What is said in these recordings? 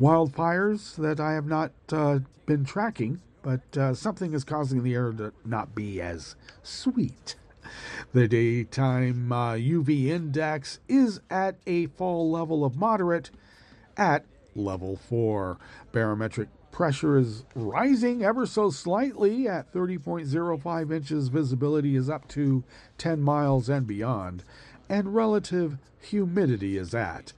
Wildfires that I have not been tracking, but something is causing the air to not be as sweet. The daytime UV index is at a fall level of moderate at level 4. Barometric pressure is rising ever so slightly at 30.05 inches. Visibility is up to 10 miles and beyond. And relative humidity is at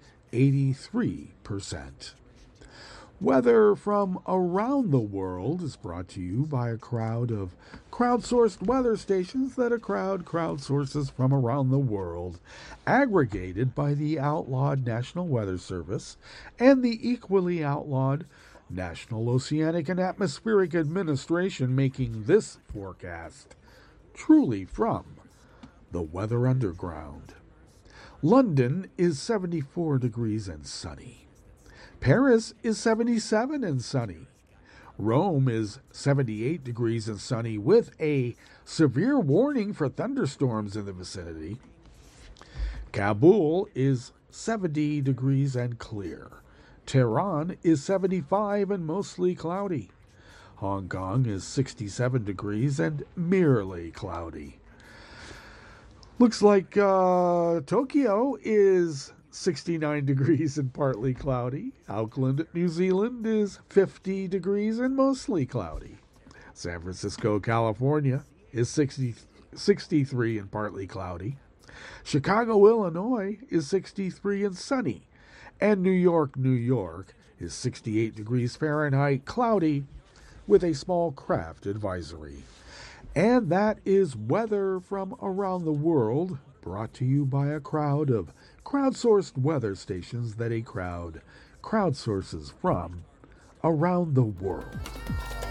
83%. Weather from around the world is brought to you by a crowd of crowdsourced weather stations that a crowd crowdsources from around the world, aggregated by the outlawed National Weather Service and the equally outlawed National Oceanic and Atmospheric Administration, making this forecast truly from the Weather Underground. London is 74 degrees and sunny. Paris is 77 and sunny. Rome is 78 degrees and sunny with a severe warning for thunderstorms in the vicinity. Kabul is 70 degrees and clear. Tehran is 75 and mostly cloudy. Hong Kong is 67 degrees and merely cloudy. Looks like Tokyo is 69 degrees and partly cloudy. Auckland, New Zealand is 50 degrees and mostly cloudy. San Francisco, California is 63 and partly cloudy. Chicago, Illinois is 63 and sunny. And New York, New York is 68 degrees Fahrenheit, cloudy with a small craft advisory. And that is weather from around the world, brought to you by a crowd of crowdsourced weather stations that a crowd crowdsources from around the world.